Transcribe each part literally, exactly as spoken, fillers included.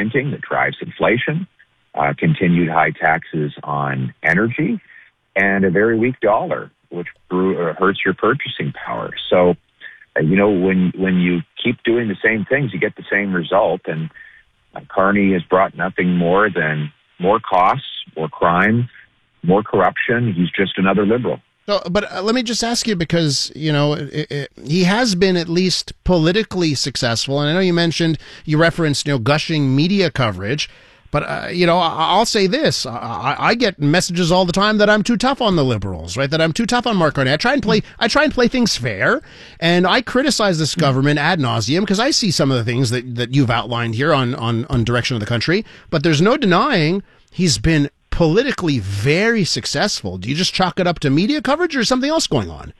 printing that drives inflation, uh, continued high taxes on energy, and a very weak dollar, which hurts your purchasing power. So, uh, you know, when when you keep doing the same things, you get the same result. And uh, Carney has brought nothing more than more costs, more crime, more corruption. He's just another Liberal. No, but uh, let me just ask you, because, you know, it, it, he has been at least politically successful. And I know you mentioned, you referenced, you know, gushing media coverage. But, uh, you know, I'll say this. I, I get messages all the time that I'm too tough on the Liberals, right? That I'm too tough on Mark Carney. I try and play, I try and play things fair. And I criticize this government ad nauseum because I see some of the things that, that you've outlined here on, on, on direction of the country. But there's no denying he's been politically very successful. Do you just chalk it up to media coverage, or something else going on?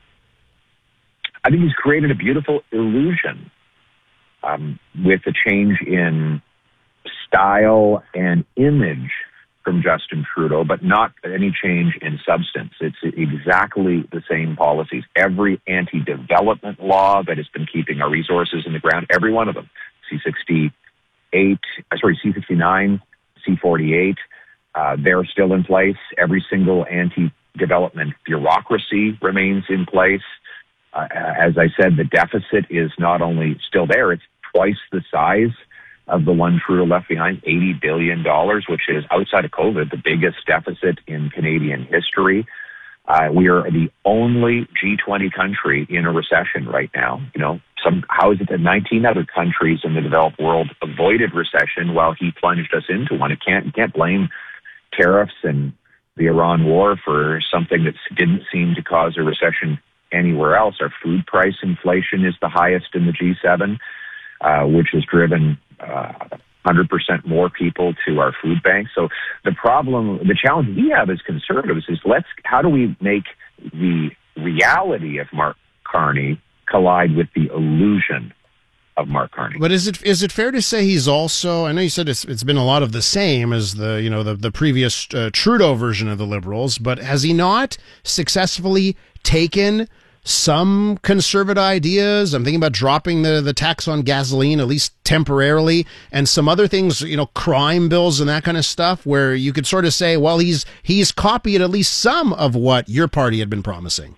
I think he's created a beautiful illusion um, with a change in style and image from Justin Trudeau, but not any change in substance. It's exactly the same policies. Every anti-development law that has been keeping our resources in the ground, every one of them, C sixty-eight, sorry, C sixty-nine, C forty-eight, Uh, they're still in place. Every single anti-development bureaucracy remains in place. Uh, as I said, the deficit is not only still there, it's twice the size of the one Trudeau left behind, eighty billion dollars, which is, outside of COVID, the biggest deficit in Canadian history. Uh, we are the only G twenty country in a recession right now. You know, some, how is it that nineteen other countries in the developed world avoided recession while he plunged us into one? It can't, you can't blame tariffs and the Iran war for something that didn't seem to cause a recession anywhere else. Our food price inflation is the highest in the G seven, uh, which has driven uh, one hundred percent more people to our food banks. So the problem, the challenge we have as conservatives is let's, how do we make the reality of Mark Carney collide with the illusion of Mark Carney? But is it is it fair to say he's also, I know you said it's it's been a lot of the same as the, you know, the, the previous uh, Trudeau version of the Liberals, but has he not successfully taken some conservative ideas? I'm thinking about dropping the, the tax on gasoline, at least temporarily, and some other things, you know, crime bills and that kind of stuff, where you could sort of say, well, he's he's copied at least some of what your party had been promising.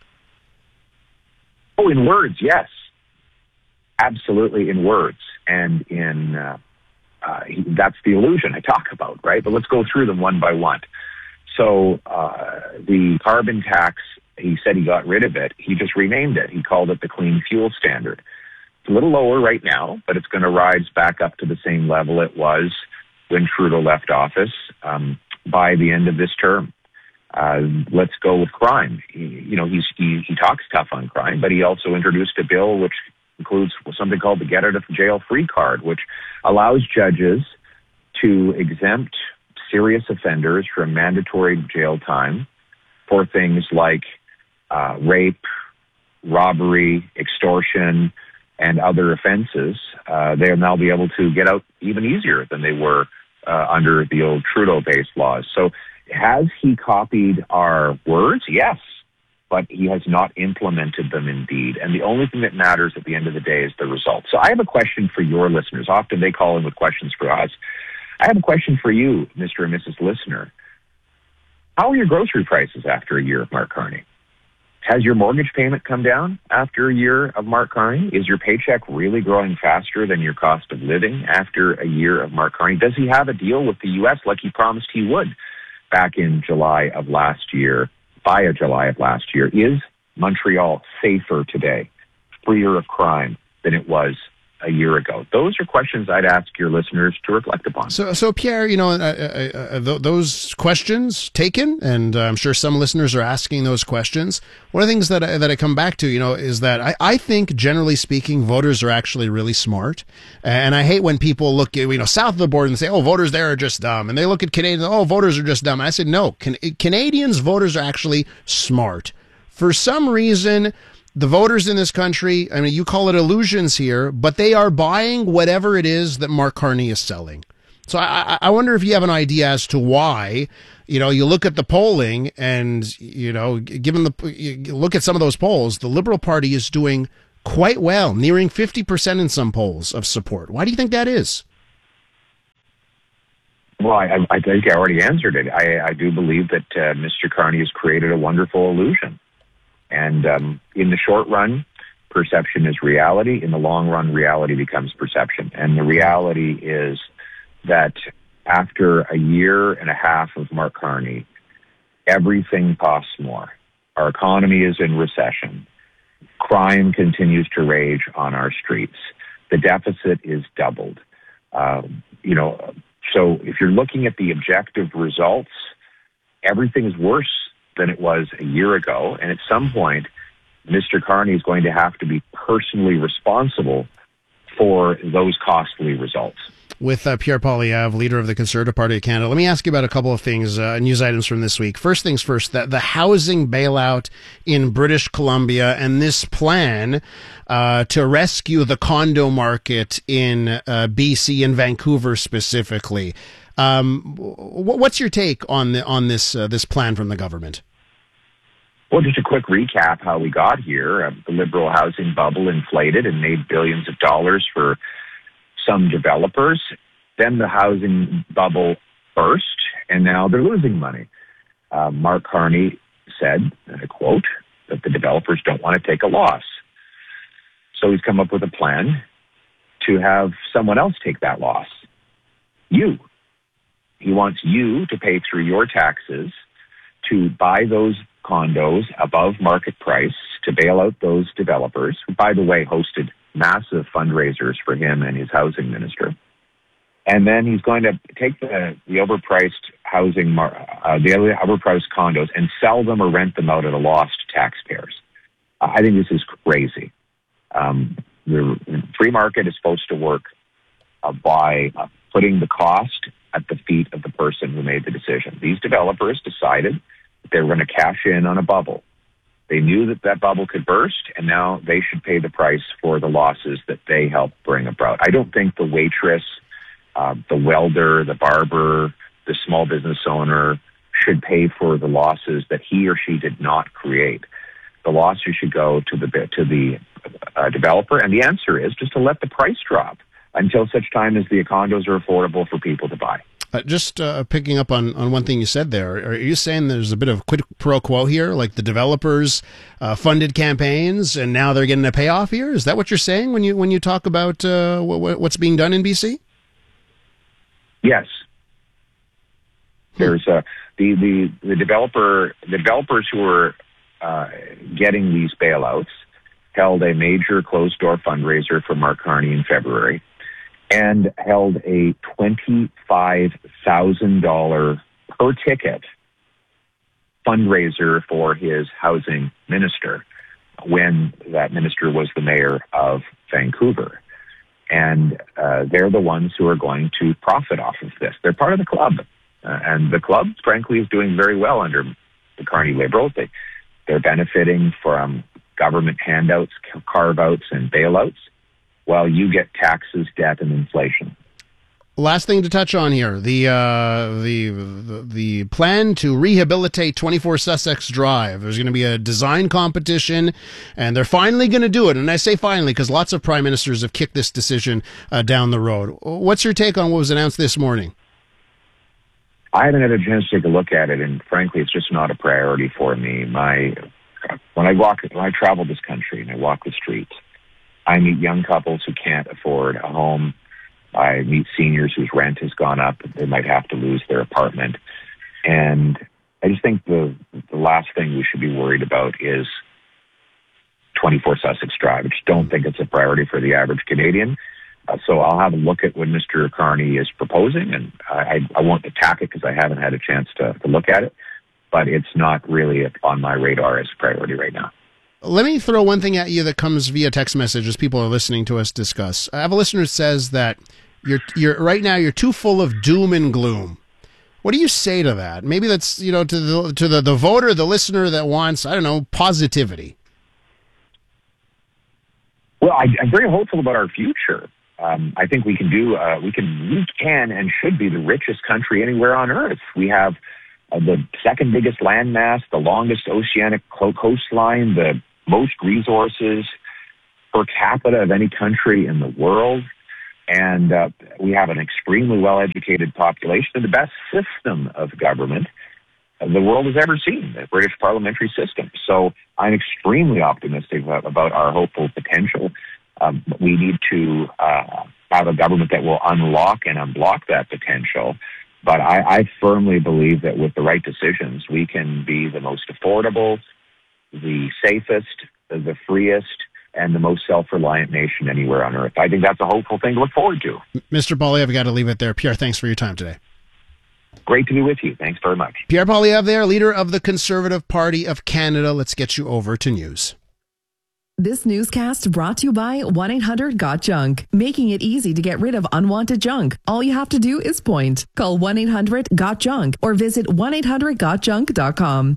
Oh, in words, yes. Absolutely, in words, and in uh, uh, that's the illusion I talk about, right? But let's go through them one by one. So uh, the carbon tax, he said he got rid of it. He just renamed it. He called it the Clean Fuel Standard. It's a little lower right now, but it's going to rise back up to the same level it was when Trudeau left office um, by the end of this term. Uh, let's go with crime. He, you know, he's, he, he talks tough on crime, but he also introduced a bill which includes something called the Get Out of Jail Free Card, which allows judges to exempt serious offenders from mandatory jail time for things like uh, rape, robbery, extortion, and other offenses. Uh, they'll now be able to get out even easier than they were uh, under the old Trudeau-based laws. So has he copied our words? Yes. But he has not implemented them indeed. And the only thing that matters at the end of the day is the result. So I have a question for your listeners. Often they call in with questions for us. I have a question for you, Mister and Missus Listener. How are your grocery prices after a year of Mark Carney? Has your mortgage payment come down after a year of Mark Carney? Is your paycheck really growing faster than your cost of living after a year of Mark Carney? Does he have a deal with the U S like he promised he would back in July of last year? By July of last year, is Montreal safer today, freer of crime than it was a year ago? Those are questions I'd ask your listeners to reflect upon. So, so Pierre, you know, uh, uh, uh, th- those questions taken, and uh, I'm sure some listeners are asking those questions. One of the things that I, that I come back to, you know, is that I, I think, generally speaking, voters are actually really smart. And I hate when people look, you know, south of the border and say, oh, voters there are just dumb. And they look at Canadians, oh, voters are just dumb. And I said, no, can- Canadians voters are actually smart. For some reason, the voters in this country, I mean, you call it illusions here, but they are buying whatever it is that Mark Carney is selling. So I, I wonder if you have an idea as to why. You know, you look at the polling and, you know, given the, you look at some of those polls, the Liberal Party is doing quite well, nearing fifty percent in some polls of support. Why do you think that is? Well, I, I think I already answered it. I, I do believe that uh, Mister Carney has created a wonderful illusion. And um, in the short run, perception is reality. In the long run, reality becomes perception. And the reality is that after a year and a half of Mark Carney, everything costs more. Our economy is in recession. Crime continues to rage on our streets. The deficit is doubled. Uh, you know, so if you're looking at the objective results, everything is worse than it was a year ago. And at some point, Mister Carney is going to have to be personally responsible for those costly results. With uh, Pierre Poilievre, leader of the Conservative Party of Canada, let me ask you about a couple of things, uh, news items from this week. First things first, the, the housing bailout in British Columbia and this plan uh, to rescue the condo market in uh, B C and Vancouver specifically. Um, what's your take on the on this uh, this plan from the government? Well, just a quick recap how we got here. Uh, the Liberal housing bubble inflated and made billions of dollars for some developers. Then the housing bubble burst, and now they're losing money. Uh, Mark Carney said, and I quote, that the developers don't want to take a loss. So he's come up with a plan to have someone else take that loss. You. He wants you to pay through your taxes to buy those condos above market price, to bail out those developers, who, by the way, hosted massive fundraisers for him and his housing minister. And then he's going to take the, the overpriced housing, uh, the overpriced condos and sell them or rent them out at a loss to taxpayers. Uh, I think this is crazy. Um, the free market is supposed to work uh, by uh, putting the cost at the feet of the person who made the decision. These developers decided that they were going to cash in on a bubble. They knew that that bubble could burst, and now they should pay the price for the losses that they helped bring about. I don't think the waitress, uh, the welder, the barber, the small business owner should pay for the losses that he or she did not create. The losses should go to the to the uh, developer, and the answer is just to let the price drop until such time as the condos are affordable for people to buy. Uh, just uh, picking up on, on one thing you said there, are you saying there's a bit of quid pro quo here, like the developers uh, funded campaigns and now they're getting a payoff here? Is that what you're saying when you when you talk about uh, what, what's being done in B C? Yes. There's uh, the, the the developer the developers who are uh, getting these bailouts held a major closed door fundraiser for Mark Carney in February, and held a twenty-five thousand dollars per ticket fundraiser for his housing minister when that minister was the mayor of Vancouver. And uh, they're the ones who are going to profit off of this. They're part of the club. Uh, and the club, frankly, is doing very well under the Carney Liberals. They, they're benefiting from government handouts, carve-outs, and bailouts, while you get taxes, debt, and inflation. Last thing to touch on here, the uh, the, the the plan to rehabilitate twenty-four Sussex Drive. There's going to be a design competition, and they're finally going to do it. And I say finally because lots of prime ministers have kicked this decision uh, down the road. What's your take on what was announced this morning? I haven't had a chance to take a look at it, and frankly, it's just not a priority for me. My when I walk, when I travel this country and I walk the streets, I meet young couples who can't afford a home. I meet seniors whose rent has gone up. They might have to lose their apartment. And I just think the the last thing we should be worried about is twenty-four Sussex Drive. I just don't think it's a priority for the average Canadian. Uh, so I'll have a look at what Mister Carney is proposing, and I, I won't attack it because I haven't had a chance to, to look at it. But it's not really on my radar as a priority right now. Let me throw one thing at you that comes via text message as people are listening to us discuss. I have a listener who says that you're you're right now you're too full of doom and gloom. What do you say to that? Maybe that's, you know, to the to the, the voter, the listener that wants, I don't know, positivity. Well, I, I'm very hopeful about our future. Um, I think we can do uh, we can we can and should be the richest country anywhere on earth. We have uh, the second biggest landmass, the longest oceanic coastline, the most resources per capita of any country in the world. And uh, we have an extremely well-educated population and the best system of government the world has ever seen, the British parliamentary system. So I'm extremely optimistic about, about our hopeful potential. Um, we need to uh, have a government that will unlock and unblock that potential. But I, I firmly believe that with the right decisions, we can be the most affordable, the safest, the freest, and the most self-reliant nation anywhere on earth. I think that's a hopeful thing to look forward to. Mister Poilievre, I've got to leave it there. Pierre, thanks for your time today. Great to be with you. Thanks very much. Pierre Poilievre there, leader of the Conservative Party of Canada. Let's get you over to news. This newscast brought to you by one eight hundred got junk, making it easy to get rid of unwanted junk. All you have to do is point. Call one eight hundred got junk or visit one eight hundred got junk dot com.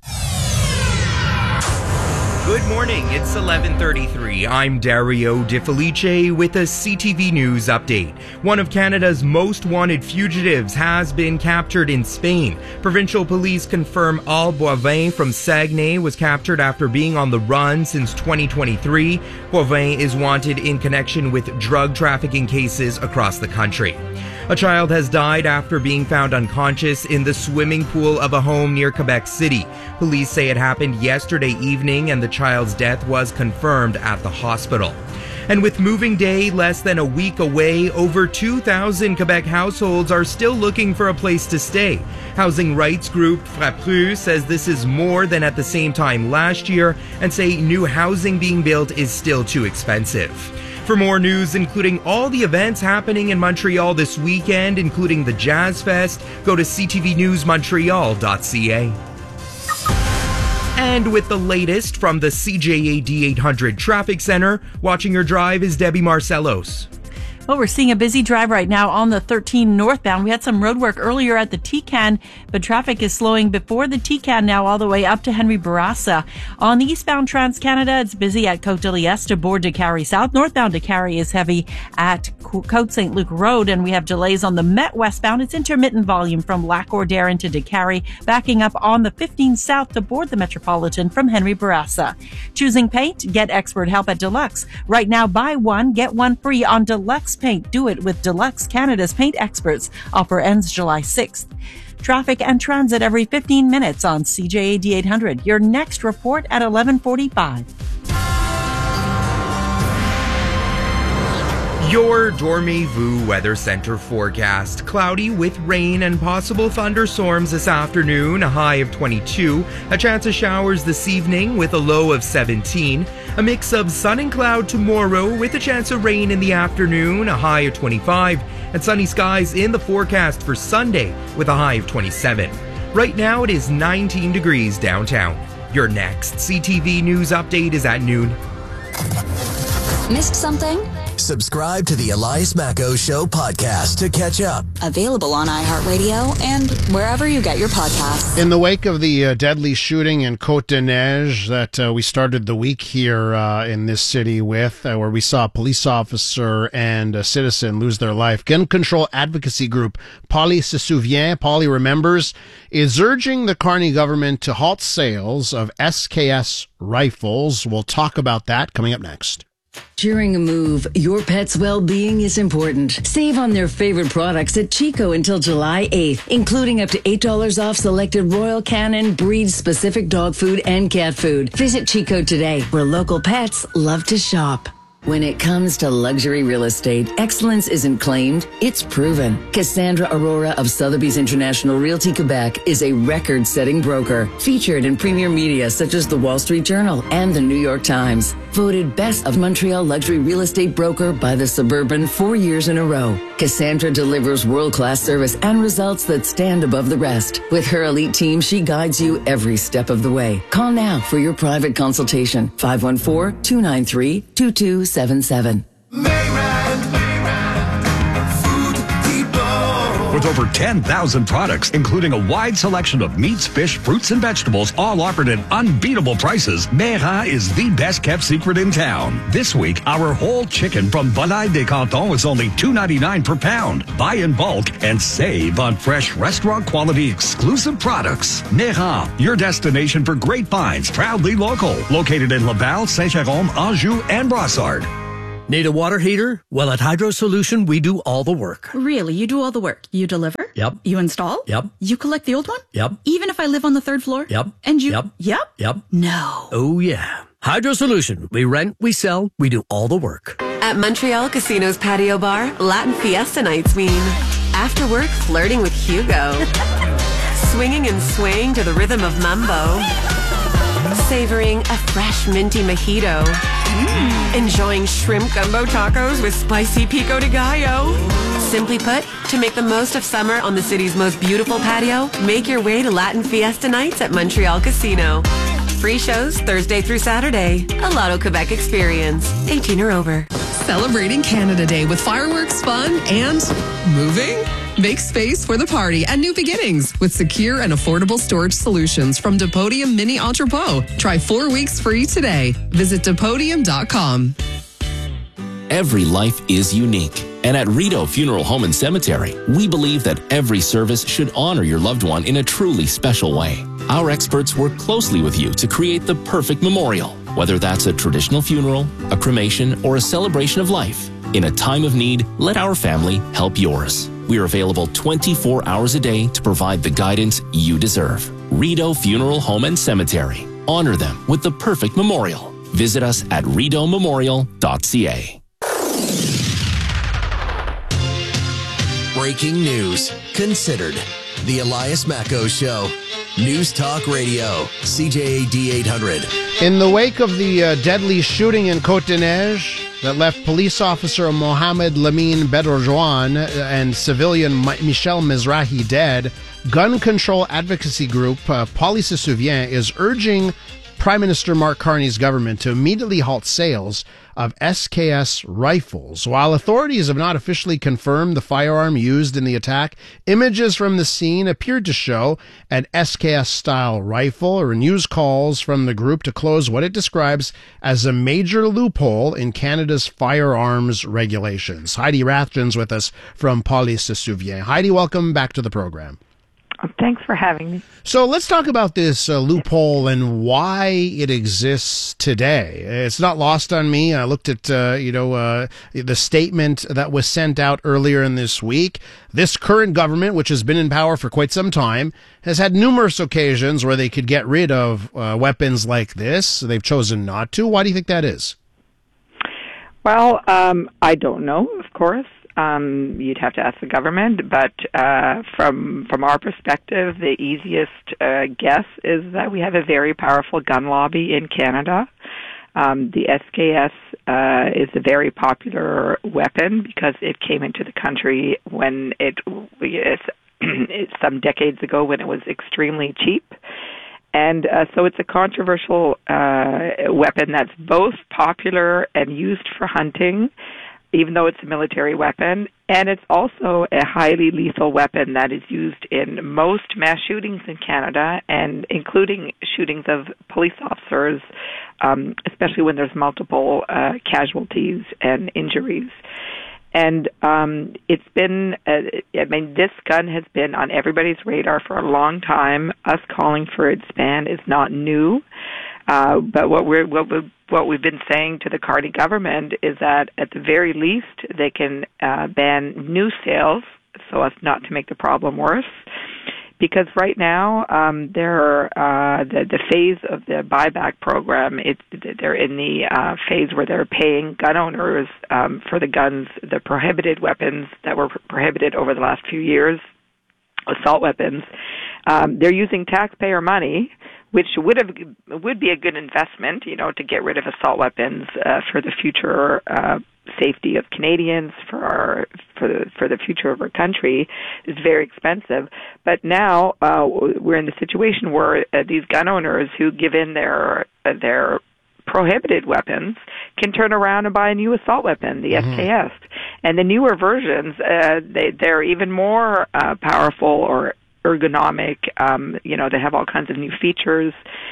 Good morning, it's eleven thirty-three. I'm Dario De Felice with a C T V News update. One of Canada's most wanted fugitives has been captured in Spain. Provincial police confirm Al Boivin from Saguenay was captured after being on the run since twenty twenty-three. Boivin is wanted in connection with drug trafficking cases across the country. A child has died after being found unconscious in the swimming pool of a home near Quebec City. Police say it happened yesterday evening and the child's death was confirmed at the hospital. And with moving day less than a week away, over two thousand Quebec households are still looking for a place to stay. Housing rights group Frappru says this is more than at the same time last year and say new housing being built is still too expensive. For more news, including all the events happening in Montreal this weekend, including the Jazz Fest, go to c t v news montreal dot c a. And with the latest from the C J A D eight hundred Traffic Center, watching your drive is Debbie Marcellos. Well, we're seeing a busy drive right now on the thirteen northbound. We had some road work earlier at the T C A N, but traffic is slowing before the T C A N now all the way up to Henry Bourassa. On the eastbound Trans-Canada, it's busy at Côte de Liesse to Bourg de Carry South. Northbound de Carry is heavy at Côte Saint Luc Road, and we have delays on the Met westbound. It's intermittent volume from Lac-Ordère into de Carry, backing up on the fifteen south to board the Metropolitan from Henry Bourassa. Choosing paint? Get expert help at Deluxe. Right now, buy one, get one free on Deluxe Paint. Do it with Deluxe, Canada's paint experts. Offer ends July sixth. Traffic and transit every fifteen minutes on C J A D eight hundred. Your next report at eleven forty-five. Your Dormez-vous Weather Center forecast. Cloudy with rain and possible thunderstorms this afternoon, a high of twenty-two. A chance of showers this evening with a low of seventeen. A mix of sun and cloud tomorrow with a chance of rain in the afternoon, a high of twenty-five. And sunny skies in the forecast for Sunday with a high of twenty-seven. Right now it is nineteen degrees downtown. Your next C T V News update is at noon. Missed something? Subscribe to the Elias Macco Show podcast to catch up. Available on iHeartRadio and wherever you get your podcasts. In the wake of the uh, deadly shooting in Côte-des-Neiges that uh, we started the week here uh, in this city with, uh, where we saw a police officer and a citizen lose their life, gun control advocacy group Polly se souvient, Polly remembers, is urging the Carney government to halt sales of S K S rifles. We'll talk about that coming up next. During a move, your pet's well-being is important. Save on their favorite products at Chico until July eighth, including up to eight dollars off selected Royal Canin breed-specific dog food and cat food. Visit Chico today, where local pets love to shop. When it comes to luxury real estate, excellence isn't claimed, it's proven. Cassandra Aurora of Sotheby's International Realty Quebec is a record-setting broker, featured in premier media such as the Wall Street Journal and the New York Times. Voted Best of Montreal Luxury Real Estate Broker by the Suburban four years in a row. Cassandra delivers world-class service and results that stand above the rest. With her elite team, she guides you every step of the way. Call now for your private consultation. five one four, two nine three, two two seven seven. With over ten thousand products, including a wide selection of meats, fish, fruits, and vegetables, all offered at unbeatable prices, Mera is the best-kept secret in town. This week, our whole chicken from Volaille des Cantons is only two ninety-nine per pound. Buy in bulk and save on fresh restaurant-quality exclusive products. Mera, your destination for great finds, proudly local. Located in Laval, Saint-Jérôme, Anjou, and Brossard. Need a water heater? Well, at Hydro Solution, we do all the work. Really? You do all the work? You deliver? Yep. You install? Yep. You collect the old one? Yep. Even if I live on the third floor? Yep. And you... Yep. Yep? Yep. No. Oh, yeah. Hydro Solution. We rent, we sell, we do all the work. At Montreal Casino's patio bar, Latin Fiesta nights mean after work flirting with Hugo, swinging and swaying to the rhythm of mambo, savoring a fresh minty mojito, mm. enjoying shrimp gumbo tacos with spicy pico de gallo. Simply put, to make the most of summer on the city's most beautiful patio, make your way to Latin Fiesta nights at Montreal Casino. Free shows Thursday through Saturday. A Lotto Quebec experience. eighteen or over. Celebrating Canada Day with fireworks, fun, and moving? Make space for the party and new beginnings with secure and affordable storage solutions from Depodium Mini Entrepot. Try four weeks free today. Visit Depodium dot com. Every life is unique. And at Rideau Funeral Home and Cemetery, we believe that every service should honor your loved one in a truly special way. Our experts work closely with you to create the perfect memorial, whether that's a traditional funeral, a cremation, or a celebration of life. In a time of need, let our family help yours. We are available twenty-four hours a day to provide the guidance you deserve. Rideau Funeral Home and Cemetery. Honor them with the perfect memorial. Visit us at rideau memorial dot c a. Breaking news. Considered. The Elias Macko Show. News Talk Radio. C J A D eight hundred. In the wake of the uh, deadly shooting in Côte-des-Neiges that left police officer Mohamed Lamine Bedrouane and civilian Michel Mizrahi dead, gun control advocacy group uh, Police se souvient is urging Prime Minister Mark Carney's government to immediately halt sales of S K S rifles. While authorities have not officially confirmed the firearm used in the attack, images from the scene appeared to show an S K S-style rifle, or news calls from the group to close what it describes as a major loophole in Canada's firearms regulations. Heidi Rathjen's with us from Police se souvient. Heidi, welcome back to the program. Thanks for having me. So let's talk about this uh, loophole and why it exists today. It's not lost on me. I looked at, uh, you know, uh, the statement that was sent out earlier in this week. This current government, which has been in power for quite some time, has had numerous occasions where they could get rid of uh, weapons like this. They've chosen not to. Why do you think that is? Well, um, I don't know, of course. Um, you'd have to ask the government, but uh, from from our perspective, the easiest uh, guess is that we have a very powerful gun lobby in Canada. Um, the S K S uh, is a very popular weapon because it came into the country when it, it's, it's some decades ago when it was extremely cheap. And uh, so it's a controversial uh, weapon that's both popular and used for hunting, even though it's a military weapon, and it's also a highly lethal weapon that is used in most mass shootings in Canada, and including shootings of police officers, um, especially when there's multiple uh, casualties and injuries. And um, it's been, uh, I mean, this gun has been on everybody's radar for a long time. Us calling for its ban is not new. Uh, but what we're what we what we've been saying to the Carney government is that at the very least they can uh, ban new sales so as not to make the problem worse. Because right now um, they're uh, the the phase of the buyback program. It's they're in the uh, phase where they're paying gun owners um, for the guns, the prohibited weapons that were prohibited over the last few years, assault weapons. Um, they're using taxpayer money, which would have would be a good investment, you know, to get rid of assault weapons uh, for the future uh, safety of Canadians, for our for the for the future of our country. Is very expensive. But now uh, we're in the situation where uh, these gun owners who give in their uh, their prohibited weapons can turn around and buy a new assault weapon, the mm-hmm. S K S, and the newer versions uh, they they're even more uh, powerful or ergonomic. Um, you know, they have all kinds of new features,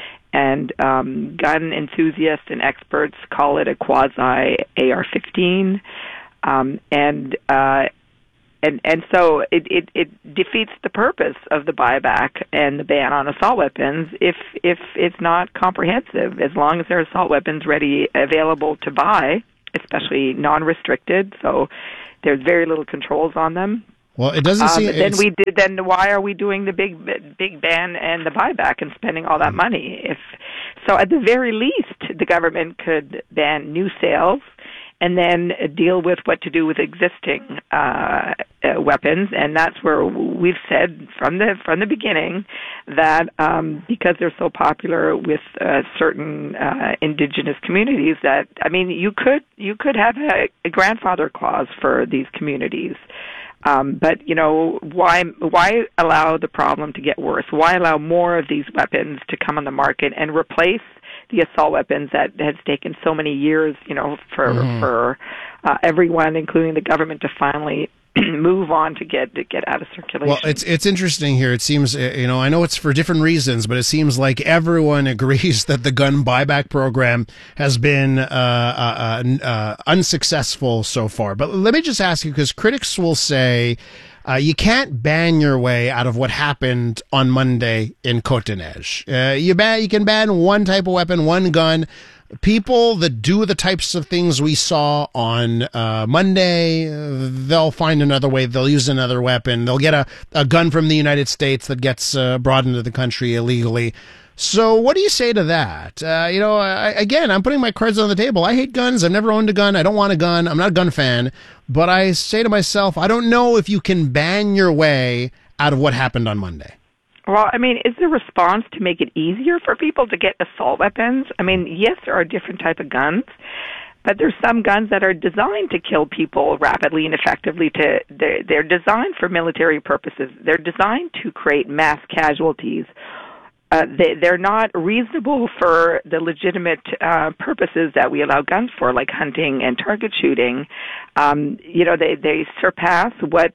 and um, gun enthusiasts and experts call it a quasi A R fifteen, um, and uh, and and so it, it, it defeats the purpose of the buyback and the ban on assault weapons if if it's not comprehensive. As long as there are assault weapons ready available to buy, especially non-restricted. So there's very little controls on them. Well, it doesn't seem. Um, then we did. Then why are we doing the big, big ban and the buyback and spending all that money? If so, at the very least, the government could ban new sales and then deal with what to do with existing uh, uh, weapons. And that's where we've said from the from the beginning that um, because they're so popular with uh, certain uh, indigenous communities, that I mean, you could you could have a, a grandfather clause for these communities. Um, but, you know, why why allow the problem to get worse? Why allow more of these weapons to come on the market and replace the assault weapons that has taken so many years, you know, for mm. for uh, everyone, including the government, to finally move on to get to get out of circulation. Well, it's it's interesting here. It seems, you know, I know it's for different reasons, but it seems like everyone agrees that the gun buyback program has been uh, uh, uh, unsuccessful so far. But let me just ask you, because critics will say uh, you can't ban your way out of what happened on Monday in Côte-des-Neiges. Uh, you ban, you can ban one type of weapon, one gun. People that do the types of things we saw on uh, Monday, uh, they'll find another way. They'll use another weapon. They'll get a, a gun from the United States that gets uh, brought into the country illegally. So what do you say to that? Uh, you know, I, again, I'm putting my cards on the table. I hate guns. I've never owned a gun. I don't want a gun. I'm not a gun fan. But I say to myself, I don't know if you can ban your way out of what happened on Monday. Well, I mean, is the response to make it easier for people to get assault weapons? I mean, yes, there are different type of guns, but there's some guns that are designed to kill people rapidly and effectively. To they're, they're designed for military purposes. They're designed to create mass casualties. Uh, they, they're not reasonable for the legitimate uh, purposes that we allow guns for, like hunting and target shooting. Um, you know, they, they surpass what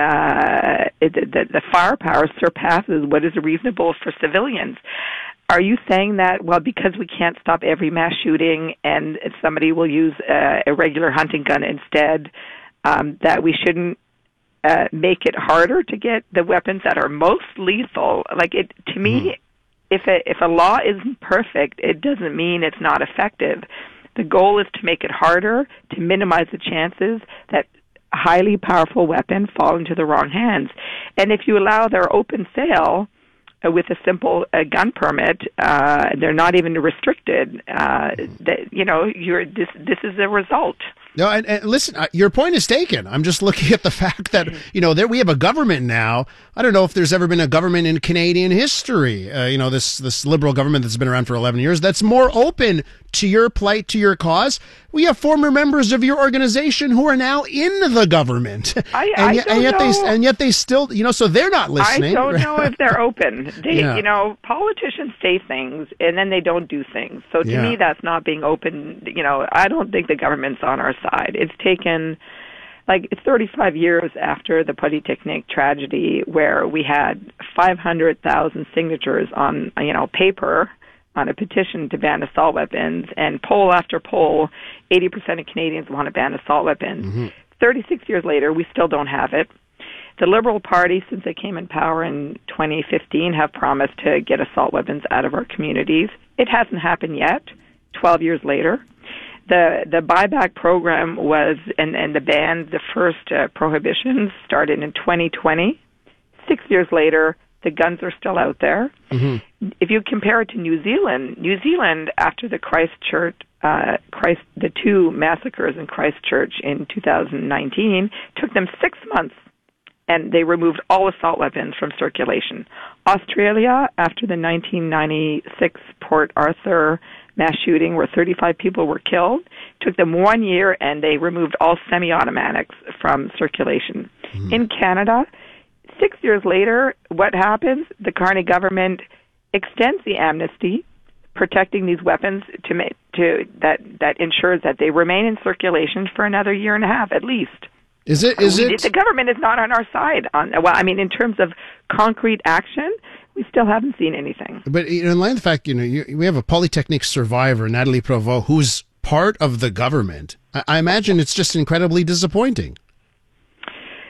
uh, the, the, the firepower surpasses what is reasonable for civilians. Are you saying that, well, because we can't stop every mass shooting and somebody will use uh, a regular hunting gun instead, um, that we shouldn't uh, make it harder to get the weapons that are most lethal? Like, it to me, mm-hmm. If a, if a law isn't perfect, it doesn't mean it's not effective. The goal is to make it harder, to minimize the chances that a highly powerful weapon fall into the wrong hands. And if you allow their open sale uh, with a simple uh, gun permit, uh, they're not even restricted. Uh, that, you know, you're this. This is the result. No, and, and listen, uh, your point is taken. I'm just looking at the fact that, you know, there we have a government now. I don't know if there's ever been a government in Canadian history, uh, you know, this this liberal government that's been around for eleven years, that's more open to your plight, to your cause. We have former members of your organization who are now in the government. I, and, I yet, don't and yet know. they and yet they still, you know, so they're not listening. I don't know if they're open. They, Yeah. You know, politicians say things and then they don't do things. So to Yeah. me, that's not being open. You know, I don't think the government's on our side. It's taken, like, it's thirty-five years after the Polytechnique tragedy, where we had five hundred thousand signatures on, you know, paper on a petition to ban assault weapons, and poll after poll, eighty percent of Canadians want to ban assault weapons. Mm-hmm. thirty-six years later, we still don't have it. The Liberal Party, since they came in power in twenty fifteen, have promised to get assault weapons out of our communities. It hasn't happened yet, twelve years later. The the buyback program was, and, and the ban, the first uh, prohibitions started in twenty twenty. Six years later, the guns are still out there. Mm-hmm. If you compare it to New Zealand, New Zealand, after the Christchurch, uh, Christ, the two massacres in Christchurch in two thousand nineteen, took them six months, and they removed all assault weapons from circulation. Australia, after the nineteen ninety-six Port Arthur mass shooting where thirty-five people were killed, took them one year, and they removed all semi-automatics from circulation. Mm. In Canada, six years later, what happens? The Carney government extends the amnesty, protecting these weapons to make, to that that ensures that they remain in circulation for another year and a half at least. Is it? Is we, it? The government is not on our side. On well, I mean, in terms of concrete action, we still haven't seen anything. But you know, in light of the fact, you know, you, we have a Polytechnique survivor, Natalie Provost, who's part of the government. I, I imagine it's just incredibly disappointing.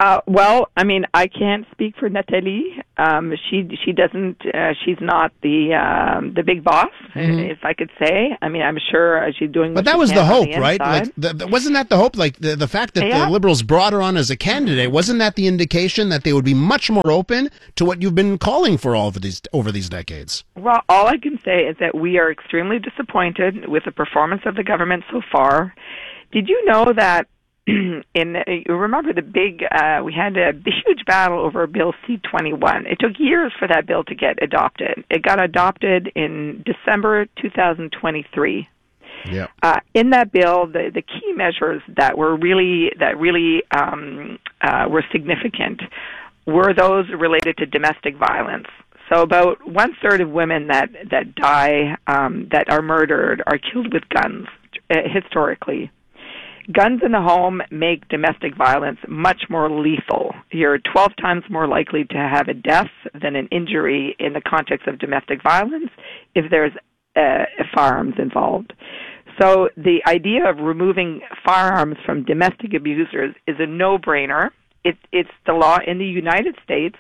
Uh, well, I mean, I can't speak for Nathalie. Um, she she doesn't. Uh, she's not the um, the big boss, mm-hmm. if I could say. I mean, I'm sure she's doing. But what that she was can the hope, the right? Like, the, the, wasn't that the hope? Like the the fact that yeah. the Liberals brought her on as a candidate, wasn't that the indication that they would be much more open to what you've been calling for all of these over these decades? Well, all I can say is that we are extremely disappointed with the performance of the government so far. Did you know that? In you remember the big uh, we had a huge battle over Bill C twenty-one. It took years for that bill to get adopted. It got adopted in December two thousand twenty-three. Yeah. Uh, in that bill, the, the key measures that were really that really um, uh, were significant were those related to domestic violence. So about one third of women that that die um, that are murdered are killed with guns uh, historically. Guns in the home make domestic violence much more lethal. You're twelve times more likely to have a death than an injury in the context of domestic violence if there's uh, firearms involved. So the idea of removing firearms from domestic abusers is a no-brainer. It, it's the law in the United States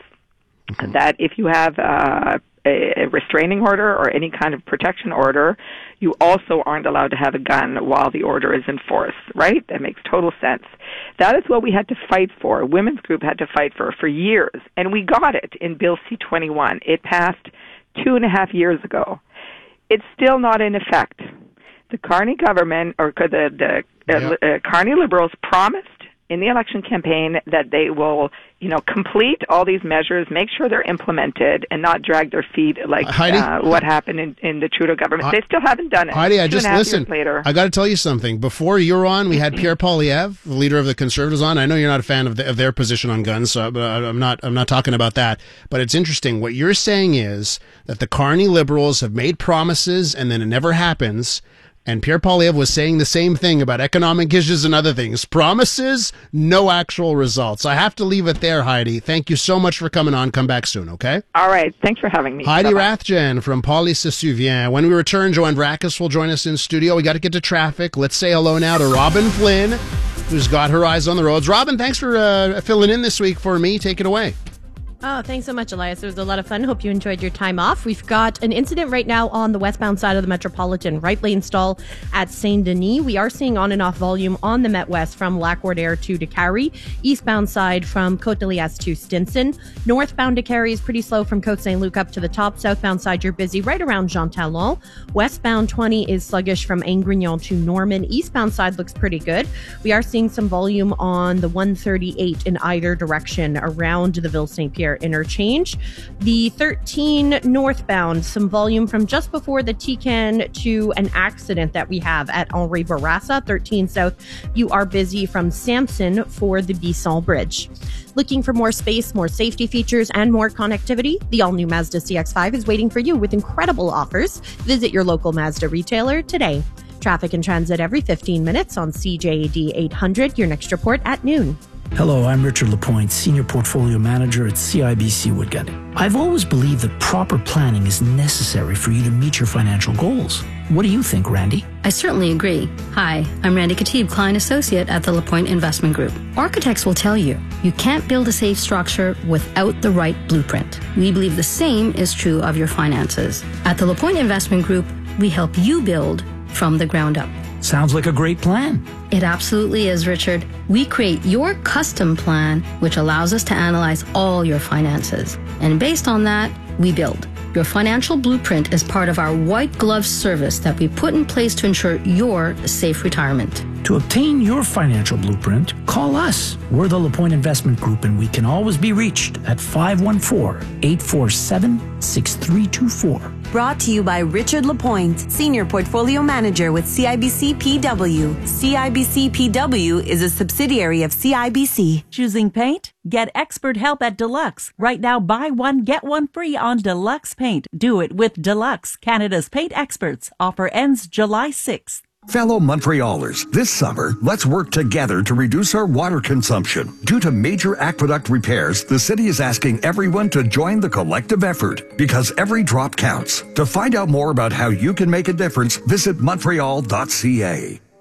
that if you have uh, a restraining order or any kind of protection order, you also aren't allowed to have a gun while the order is in force, right? That makes total sense. That is what we had to fight for. Women's Group had to fight for for years, and we got it in Bill C twenty-one. It passed two and a half years ago. It's still not in effect. The Carney government, or the, the yep. uh, uh, Carney Liberals promised in the election campaign that they will, you know, complete all these measures, make sure they're implemented, and not drag their feet like Heidi, uh, what happened in, in the Trudeau government. I, they still haven't done it. Heidi, I Two just and a half listen. years later. I got to tell you something. Before you're on, we had Pierre Poilievre, the leader of the Conservatives, on. I know you're not a fan of, the, of their position on guns, so I'm not. I'm not talking about that. But it's interesting. What you're saying is that the Carney Liberals have made promises, and then it never happens. And Pierre Poilievre was saying the same thing about economic issues and other things. Promises, no actual results. I have to leave it there, Heidi. Thank you so much for coming on. Come back soon, okay? All right. Thanks for having me. Heidi Bye-bye. Rathjen from Poly se souvient. When we return, Joanne Vracus will join us in studio. We got to get to traffic. Let's say hello now to Robin Flynn, who's got her eyes on the roads. Robin, thanks for uh, filling in this week for me. Take it away. Oh, thanks so much, Elias. It was a lot of fun. Hope you enjoyed your time off. We've got an incident right now on the westbound side of the Metropolitan, right lane stall at Saint Denis. We are seeing on and off volume on the Met West from Lac-Wardair to DeCarry. Eastbound side from Côte-de-Liesse to Stinson. Northbound DeCarry is pretty slow from Côte-Saint-Luc up to the top. Southbound side, you're busy right around Jean Talon. Westbound twenty is sluggish from Angrignon to Norman. Eastbound side looks pretty good. We are seeing some volume on the one thirty-eight in either direction around the Ville-Saint-Pierre interchange. The thirteen northbound, some volume from just before the Tican to an accident that we have at Henri Bourassa. thirteen south, you are busy from Sampson for the Bisson Bridge. Looking for more space, more safety features, and more connectivity? The all-new Mazda C X five is waiting for you with incredible offers. Visit your local Mazda retailer today. Traffic and transit every fifteen minutes on C J A D eight hundred. Your next report at noon. Hello, I'm Richard Lapointe, Senior Portfolio Manager at C I B C Woodgut. I've always believed that proper planning is necessary for you to meet your financial goals. What do you think, Randy? I certainly agree. Hi, I'm Randy Khatib, Client Associate at the Lapointe Investment Group. Architects will tell you, you can't build a safe structure without the right blueprint. We believe the same is true of your finances. At the Lapointe Investment Group, we help you build from the ground up. Sounds like a great plan. It absolutely is, Richard. We create your custom plan, which allows us to analyze all your finances. And based on that, we build. Your financial blueprint is part of our white glove service that we put in place to ensure your safe retirement. To obtain your financial blueprint, call us. We're the Lapointe Investment Group, and we can always be reached at five one four, eight four seven, six three two four. Brought to you by Richard Lapointe, Senior Portfolio Manager with C I B C P W. C I B C P W is a subsidiary of C I B C. Choosing paint? Get expert help at Deluxe. Right now, buy one, get one free on Deluxe Paint. Do it with Deluxe, Canada's paint experts. Offer ends July sixth. Fellow Montrealers, this summer, let's work together to reduce our water consumption. Due to major aqueduct repairs, the city is asking everyone to join the collective effort because every drop counts. To find out more about how you can make a difference, visit montreal dot c a.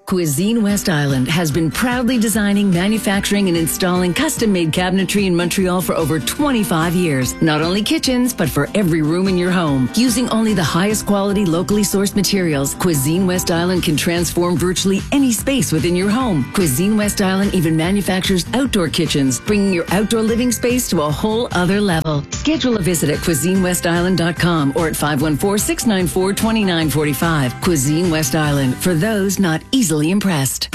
Cuisine West Island has been proudly designing, manufacturing, and installing custom-made cabinetry in Montreal for over twenty-five years. Not only kitchens, but for every room in your home. Using only the highest quality, locally sourced materials, Cuisine West Island can transform virtually any space within your home. Cuisine West Island even manufactures outdoor kitchens, bringing your outdoor living space to a whole other level. Schedule a visit at cuisine west island dot com or at five one four, six nine four, two nine four five. Cuisine West Island, for those not easily impressed.